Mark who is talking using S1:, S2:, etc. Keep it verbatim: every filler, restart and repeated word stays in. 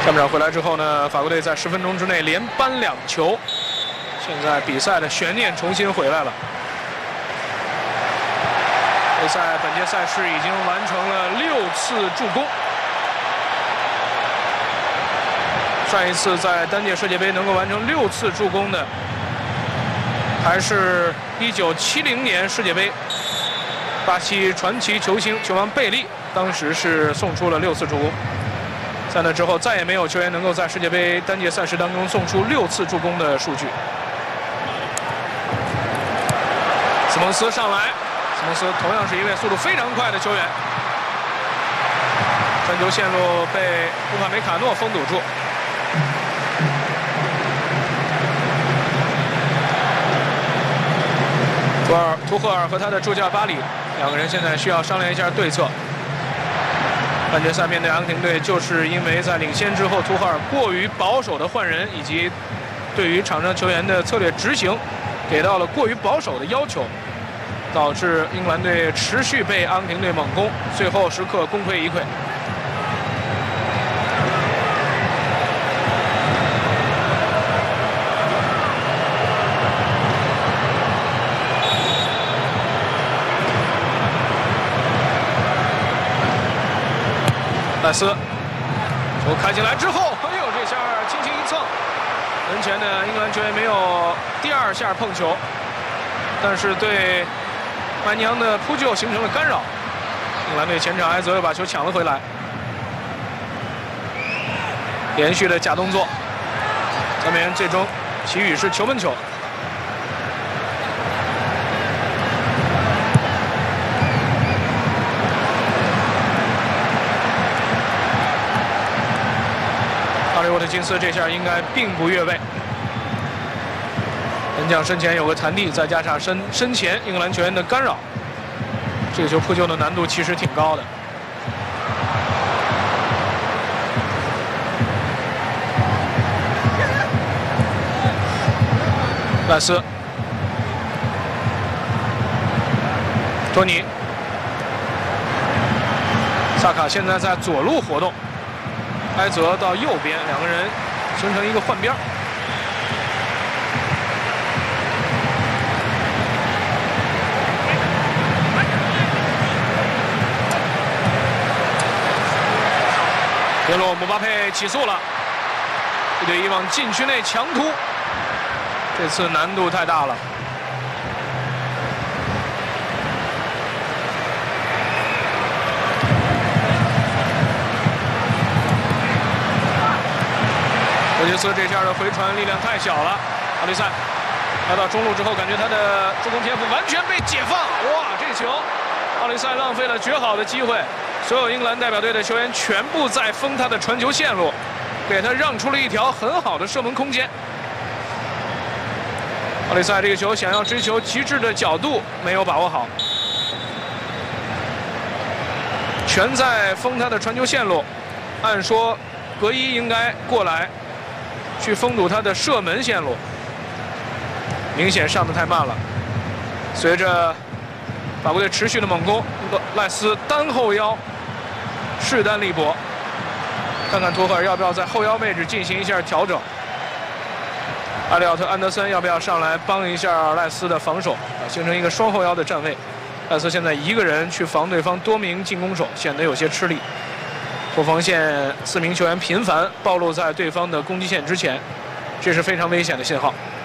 S1: 下半场回来之后呢，法国队在十分钟之内连扳两球，现在比赛的悬念重新回来了。比赛本届赛事已经完成了六次助攻，上一次在单届世界杯能够完成六次助攻的，还是一九七零年世界杯，巴西传奇球星球王贝利，当时是送出了六次助攻。在那之后，再也没有球员能够在世界杯单届赛事当中送出六次助攻的数据。斯蒙斯上来，斯蒙斯同样是一位速度非常快的球员，传球线路被乌帕梅卡诺封堵住。图尔图赫尔和他的助教巴里两个人现在需要商量一下对策。半决赛面对阿根廷队，就是因为在领先之后，图赫尔过于保守的换人，以及对于场上球员的策略执行给到了过于保守的要求，导致英格兰队持续被阿根廷队猛攻，最后时刻功亏一篑。赖斯球开进来之后，哎呦，这下轻轻一蹭，门前的英格兰球员没有第二下碰球，但是对曼尼昂的扑救形成了干扰。英格兰队前场埃泽又把球抢了回来，连续的假动作，下面最终其余是球门球。哈利沃特金斯这下应该并不越位。门将身前有个弹地，再加上身身前英格兰球员的干扰，这个球扑救的难度其实挺高的。赖斯，托尼，萨卡现在在左路活动。埃泽到右边，两个人形成一个换边。边路姆巴佩起速了，一对一往禁区内强突，这次难度太大了。罗杰斯这下的回传力量太小了，奥利塞来到中路之后，感觉他的助攻天赋完全被解放。哇，这球，奥利塞浪费了绝好的机会，所有英格兰代表队的球员全部在封他的传球线路，给他让出了一条很好的射门空间。奥利塞这个球想要追求极致的角度没有把握好，全在封他的传球线路。按说格伊应该过来去封堵他的射门线路，明显上得太慢了。随着法国队持续的猛攻，赖斯单后腰势单力薄，看看图赫尔要不要在后腰位置进行一下调整。阿里奥特·安德森要不要上来帮一下赖斯的防守啊，形成一个双后腰的站位。赖斯现在一个人去防对方多名进攻手，显得有些吃力。后防线四名球员频繁暴露在对方的攻击线之前，这是非常危险的信号。